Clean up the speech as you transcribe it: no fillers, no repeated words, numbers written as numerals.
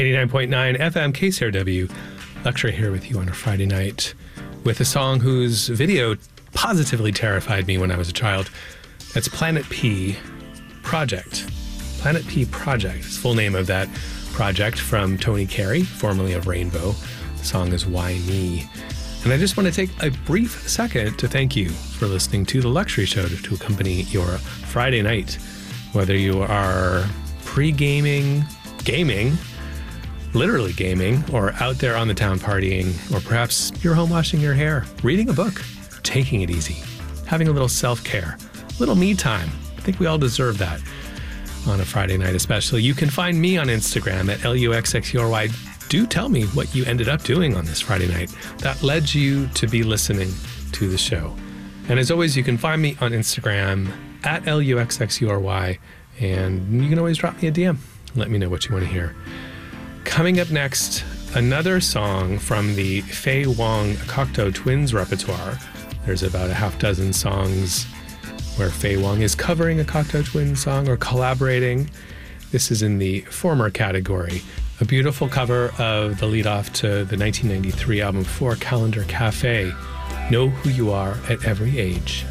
89.9 FM KCRW. Lecture here with you on a Friday night with a song whose video positively terrified me when I was a child. That's Planet P Project. Planet P Project is the full name of that project from Tony Carey, formerly of Rainbow. The song is Why Me? And I just want to take a brief second to thank you for listening to the Luxury Show to accompany your Friday night. Whether you are pre-gaming, gaming, literally gaming, or out there on the town partying, or perhaps you're home washing your hair, reading a book, taking it easy, having a little self-care, a little me time. I think we all deserve that on a Friday night especially. You can find me on Instagram at LUXXURY. Do tell me what you ended up doing on this Friday night that led you to be listening to the show. And as always, you can find me on Instagram at LUXXURY, and you can always drop me a DM. Let me know what you want to hear. Coming up next, another song from the Faye Wong Cocteau Twins repertoire. There's about a half dozen songs where Faye Wong is covering a Cocteau Twins song or collaborating. This is in the former category. A beautiful cover of the lead-off to the 1993 album For Calendar Cafe, Know Who You Are at Every Age.